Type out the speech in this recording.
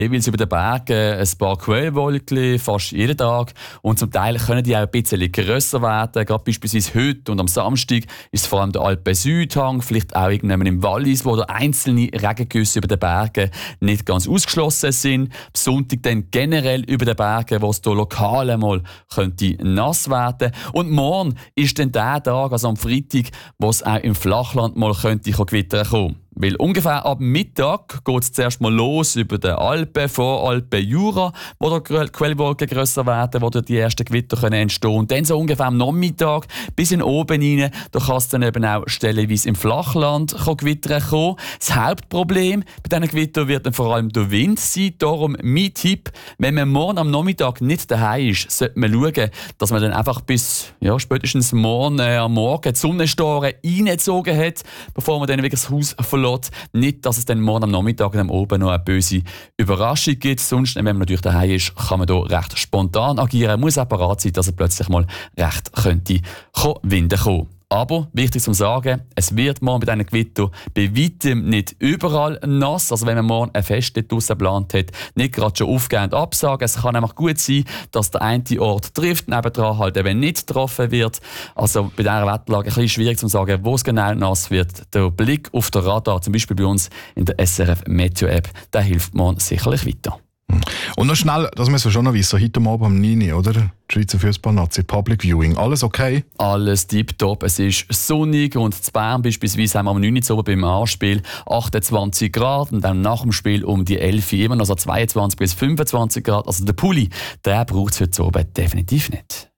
jeweils über den Bergen ein paar Quellwolken, fast jeden Tag. Und zum Teil können die auch ein bisschen grösser werden. Gerade beispielsweise heute und am Samstag ist es vor allem der Alpen-Südhang, vielleicht auch irgendwann im Wallis, wo da einzelne Regengüsse über den Bergen nicht ganz ausgeschlossen sind. Am Sonntag dann generell über den Bergen, wo es hier lokal einmal könnte nass werden. Und morgen ist dann der Tag, also am Freitag, wo es auch im Flachland mal könnte Gewitter kommen. Weil ungefähr ab Mittag geht es zuerst mal los über den Alpen, Voralpen, Jura, wo die Quellwolken grösser werden, wo die ersten Gewitter entstehen können. Und dann so ungefähr am Nachmittag bis in oben rein, da kann es dann eben auch stellenweise im Flachland Gewitter kommen. Das Hauptproblem bei diesen Gewittern wird dann vor allem der Wind sein. Darum mein Tipp, wenn man morgen am Nachmittag nicht daheim ist, sollte man schauen, dass man dann einfach bis spätestens morgen am Morgen die Sonnenstoren reingezogen hat, bevor man dann wirklich das Haus verlässt. Nicht, dass es dann morgen am Nachmittag und am Oben noch eine böse Überraschung gibt. Sonst, wenn man natürlich daheim ist, kann man hier recht spontan agieren. Muss auch parat sein, dass er plötzlich mal recht könnte Winde kommen. Aber, wichtig zu sagen, es wird morgen bei diesen Gewittern bei weitem nicht überall nass. Also wenn man morgen ein Fest draussen geplant hat, nicht gerade schon aufgehend absagen. Es kann nämlich gut sein, dass der eine Ort trifft, nebendran halt eben nicht getroffen wird. Also bei dieser Wetterlage ein bisschen schwierig zu sagen, wo es genau nass wird. Der Blick auf den Radar, zum Beispiel bei uns in der SRF Meteo App, der hilft morgen sicherlich weiter. Und noch schnell, das müssen wir schon noch wissen, heute Abend um 9 Uhr, oder? Die Schweizer Fußballnazi, Public Viewing, alles okay? Alles tipptopp, es ist sonnig und in Bern beispielsweise haben wir am 9 Uhr oben beim Anspiel 28 Grad und dann nach dem Spiel um die 11 Uhr immer noch so 22 bis 25 Grad. Also der Pulli, der braucht es heute oben definitiv nicht.